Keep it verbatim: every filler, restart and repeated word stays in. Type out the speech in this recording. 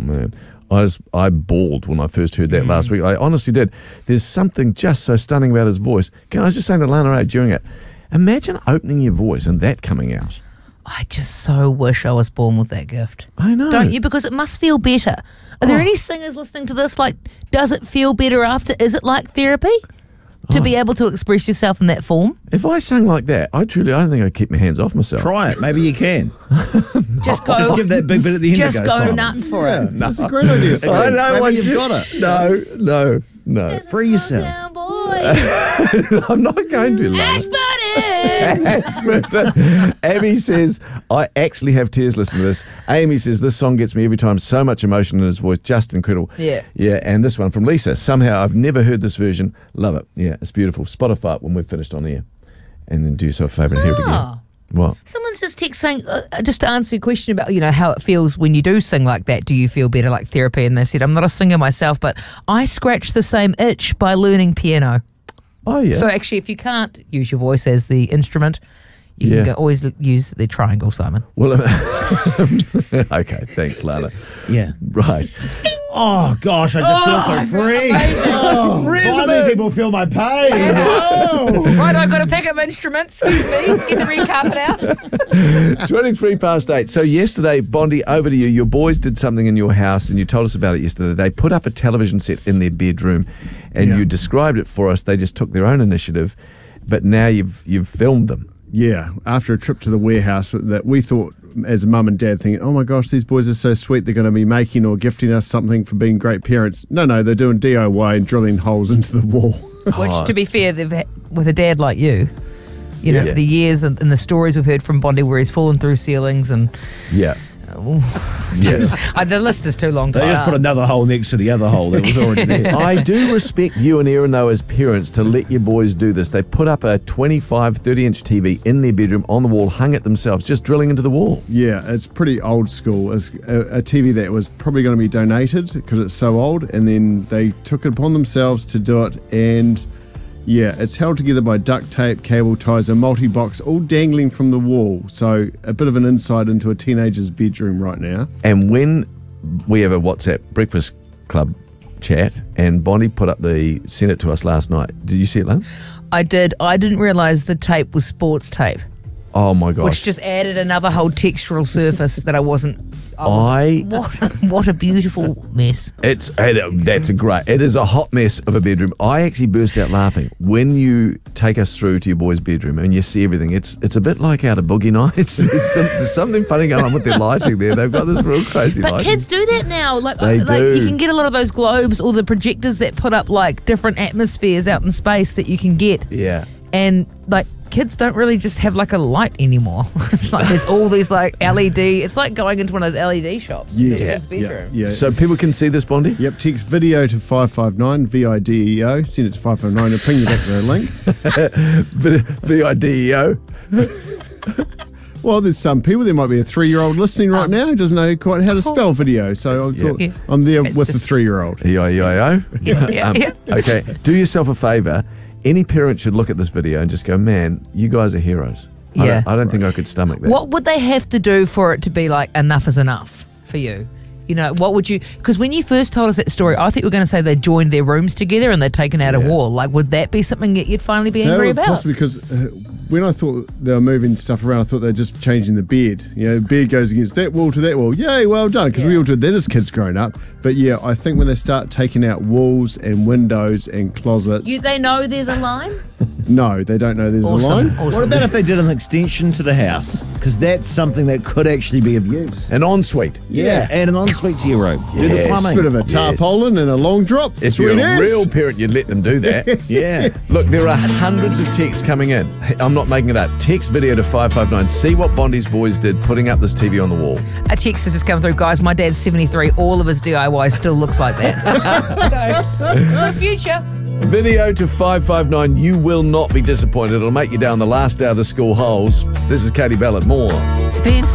man. I just, I bawled when I first heard that mm. last week. I honestly did. There's something just so stunning about his voice. I was just saying to Lana Ray during it, imagine opening your voice and that coming out. I just so wish I was born with that gift. I know. Don't you? Because it must feel better. Are there oh. any singers listening to this? Like, does it feel better after? Is it like therapy? To oh. be able to express yourself in that form? If I sang like that, I truly, I don't think I'd keep my hands off myself. Try it. Maybe you can. Just go. Just give that big bit at the end. Just go, go Simon. nuts for yeah, it. No. That's a great idea. I know what you've got it. No, no, no. Free yourself. Down, boy. I'm not going to. Ashburton. Abby says, I actually have tears listening to this. Amy says, this song gets me every time. So much emotion in his voice. Just incredible. Yeah. Yeah, and this one from Lisa. Somehow I've never heard this version. Love it. Yeah, it's beautiful. Spotify it when we've finished on air. And then do yourself a favourite and hear it again. What? Someone's just text saying, uh, just to answer your question about, you know, how it feels when you do sing like that. Do you feel better like therapy? And they said, I'm not a singer myself, but I scratch the same itch by learning piano. Oh, yeah. So actually, if you can't use your voice as the instrument, you yeah. can go, always use the triangle, Simon. Well, okay, thanks, Lana. Yeah. Right. Oh, gosh, I just oh, feel so free. Oh, finally people feel my pain. Oh. Right, I've got to pick up instruments. Excuse me. Get the red carpet out. twenty-three past eight. So yesterday, Bondi, over to you. Your boys did something in your house, and you told us about it yesterday. They put up a television set in their bedroom, and yeah. you described it for us. They just took their own initiative, but now you've you've filmed them. Yeah, after a trip to the warehouse that we thought as a mum and dad thinking, oh my gosh, these boys are so sweet, they're going to be making or gifting us something for being great parents. No, no, they're doing D I Y and drilling holes into the wall. Which, oh. to be fair, they've had, with a dad like you, you know, yeah. for the years and, and the stories we've heard from Bondi where he's fallen through ceilings and... Yeah. Uh, yes. The list is too long to They start. just put another hole next to the other hole that was already there. I do respect you and Erin, though, as parents, to let your boys do this. They put up a twenty-five, thirty-inch T V in their bedroom on the wall, hung it themselves, just drilling into the wall. Yeah, it's pretty old school. It's a, a T V that was probably going to be donated because it's so old, and then they took it upon themselves to do it, and... yeah, it's held together by duct tape, cable ties, and multi-box, all dangling from the wall. So a bit of an insight into a teenager's bedroom right now. And when we have a WhatsApp Breakfast Club chat, and Bondi put up the, sent it to us last night. Did you see it, Lance? I did. I didn't realise the tape was sports tape. Oh my gosh. Which just added another whole textural surface that I wasn't... I... What, what a beautiful mess. It's it, That's a great... It is a hot mess of a bedroom. I actually burst out laughing. When you take us through to your boy's bedroom and you see everything, it's it's a bit like out of Boogie Nights. There's, some, there's something funny going on with their lighting there. They've got this real crazy but lighting. But kids do that now. Like, they like do. You can get a lot of those globes or the projectors that put up like different atmospheres out in space that you can get. Yeah. And like kids don't really just have like a light anymore. It's like there's all these like L E D. It's like going into one of those L E D shops. Yes. In Yeah. kid's bedroom. Yeah. Yeah. So people can see this, Bondi? Yep, text video to five five nine, V I D E O, send it to five five nine and ping you back the link. V I D E O. Well, there's some people, there might be a three-year-old listening right um, now who doesn't know quite how to spell video, so I thought yeah. I'm there It's with just, the three-year-old. E I E I O? Yeah, yeah, um, yeah. Okay, do yourself a favour. Any parent should look at this video and just go, man, you guys are heroes. I Yeah. don't, I don't think I could stomach that. What would they have to do for it to be like enough is enough for you? You know, what would you... Because when you first told us that story, I thought you were going to say they joined their rooms together and they'd taken out Yeah. a wall. Like, would that be something that you'd finally be angry about? Possibly because uh, when I thought they were moving stuff around, I thought they were just changing the bed. You know, bed goes against that wall to that wall. Yay, well done, because Yeah. we all did that as kids growing up. But yeah, I think when they start taking out walls and windows and closet's... You, they know there's a line? No, they don't know there's Awesome. a line. Awesome. What about if they did an extension to the house? Because that's something that could actually be of use. An ensuite. Yeah, add an ensuite to your room. Do the Yes. plumbing. Bit of a tarpaulin and a long drop. If Sweet you're a as. real parent, you'd let them do that. Yeah. Look, there are hundreds of texts coming in. I'm not making it up. Text video to five five nine. See what Bondi's boys did putting up this T V on the wall. A text has just come through. Guys, my dad's seventy-three. All of his D I Y still looks like that. So, for the future. Video to five five nine. You will not be disappointed. It'll make you down the last day of the school holes. This is Katie Bell at More. Spins.